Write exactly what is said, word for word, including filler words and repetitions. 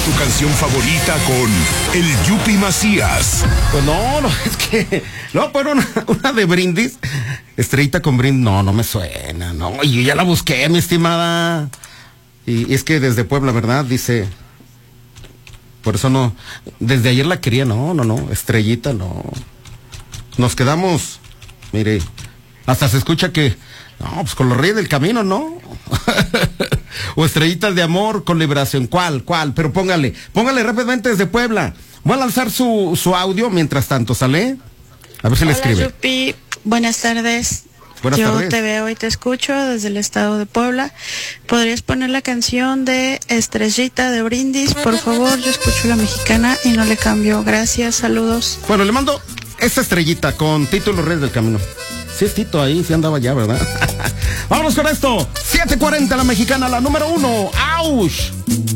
tu canción favorita con el Yupi Macías. Pues no, no, es que... No, pero una, una de Brindis. Estrellita con Brindis, no, no me suena, no. Y yo ya la busqué, mi estimada. Y, y es que desde Puebla, ¿verdad? Dice... Por eso no... Desde ayer la quería, no, no, no. Estrellita, no. Nos quedamos... Mire, hasta se escucha que... No, pues con los Reyes del Camino, ¿no? O Estrellitas de Amor con Liberación. ¿Cuál? ¿Cuál? Pero póngale, póngale rápidamente desde Puebla. Voy a lanzar su, su audio mientras tanto, ¿sale? A ver si le escribe. Hola, Yupi. Buenas tardes. Buenas Yo tardes. te veo y te escucho desde el estado de Puebla. ¿Podrías poner la canción de Estrellita de Brindis? Por favor, yo escucho la mexicana y no le cambio. Gracias, saludos. Bueno, le mando esta estrellita con Tito y los Reyes del Camino. Sí es Tito ahí, sí andaba ya, ¿verdad? Vámonos con esto. siete cuarenta la mexicana, la número uno. ¡Auch!